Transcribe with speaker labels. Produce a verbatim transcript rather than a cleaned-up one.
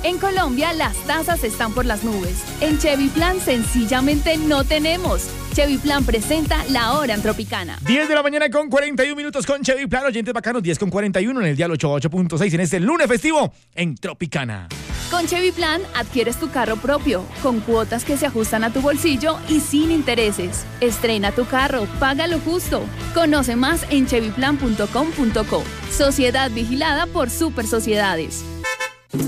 Speaker 1: En Colombia, las tasas están por las nubes. En Chevy Plan, sencillamente no tenemos. Chevy Plan presenta La Hora en Tropicana.
Speaker 2: diez de la mañana con cuarenta y un minutos con Chevy Plan. Oyentes bacanos, diez con cuarenta y uno en el dial ochenta y ocho punto seis en este lunes festivo en Tropicana.
Speaker 1: Con Chevy Plan adquieres tu carro propio, con cuotas que se ajustan a tu bolsillo y sin intereses. Estrena tu carro, paga lo justo. Conoce más en chevy plan punto com punto co. Sociedad vigilada por Super Sociedades.